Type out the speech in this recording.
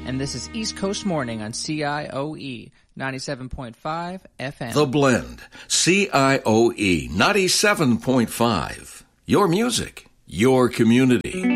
and this is East Coast Morning on CIOE 97.5 FM. The Blend, CIOE 97.5. Your music, your community.